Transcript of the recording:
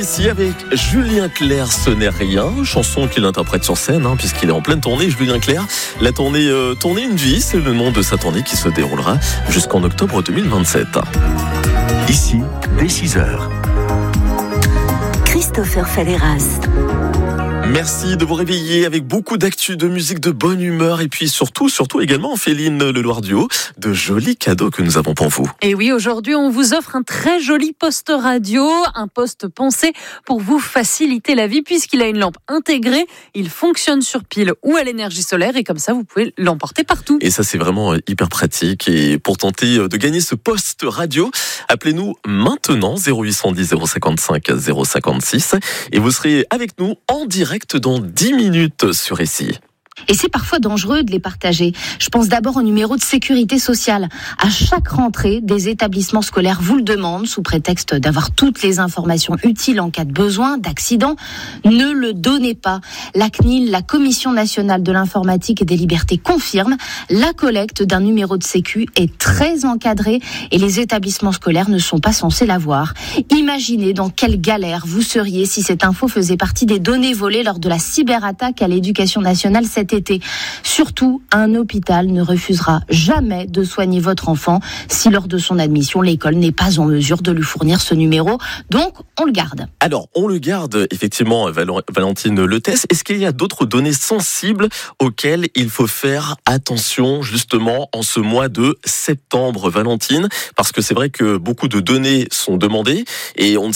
Ici avec Julien Clerc, ce n'est rien, chanson qu'il interprète sur scène puisqu'il est en pleine tournée. Julien Clerc, la tournée Tournée une vie, c'est le nom de sa tournée qui se déroulera jusqu'en octobre 2027. Ici, dès 6h. Christopher Falleras. Merci de vous réveiller avec beaucoup d'actu, de musique, de bonne humeur et puis surtout également Féline Leloir Duo, de jolis cadeaux que nous avons pour vous. Et oui, aujourd'hui on vous offre un très joli poste radio, un poste pensé pour vous faciliter la vie puisqu'il a une lampe intégrée, il fonctionne sur pile ou à l'énergie solaire et comme ça vous pouvez l'emporter partout. Et ça c'est vraiment hyper pratique et pour tenter de gagner ce poste radio, appelez-nous maintenant 0810 055 056 et vous serez avec nous en direct dans 10 minutes sur Ici. Et c'est parfois dangereux de les partager. Je pense d'abord au numéro de sécurité sociale. À chaque rentrée, des établissements scolaires vous le demandent sous prétexte d'avoir toutes les informations utiles en cas de besoin, d'accident. Ne le donnez pas. La CNIL, la Commission nationale de l'informatique et des libertés, confirme la collecte d'un numéro de sécu est très encadrée et les établissements scolaires ne sont pas censés l'avoir. Imaginez dans quelle galère vous seriez si cette info faisait partie des données volées lors de la cyberattaque à l'éducation nationale cet été. Surtout, un hôpital ne refusera jamais de soigner votre enfant si lors de son admission, l'école n'est pas en mesure de lui fournir ce numéro. Donc, on le garde. Alors, on le garde, effectivement, Valentine Letesse. Est-ce qu'il y a d'autres données sensibles auxquelles il faut faire attention, justement, en ce mois de septembre, Valentine? Parce que c'est vrai que beaucoup de données sont demandées et on ne